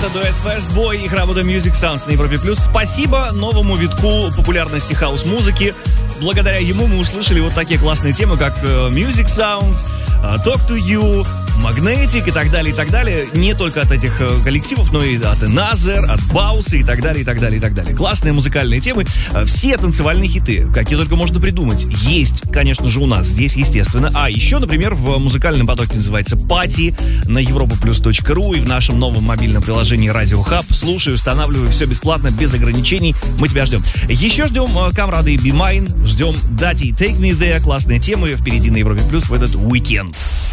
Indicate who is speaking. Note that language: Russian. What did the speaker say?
Speaker 1: дуэт Fastboy, их работа Music Sounds на Европе+. Спасибо новому витку популярности хаус-музыки. Благодаря ему мы услышали вот такие классные темы, как Music Sounds, Talk to You, Magnetic и так далее, и так далее. Не только от этих коллективов, но и от Another, от Бауса и так далее, и так далее, и так далее. Классные музыкальные темы. Все танцевальные хиты, какие только можно придумать, есть, конечно же, у нас здесь, естественно. А еще, например, в музыкальном потоке называется «Пати» на europaplus.ru и в нашем новом мобильном приложении Radio Hub. Слушай, устанавливай, все бесплатно, без ограничений. Мы тебя ждем. Еще ждем Камрада и Be Mine, ждем Дати Take Me There. Классные темы впереди на Европе Плюс в этот уикенд.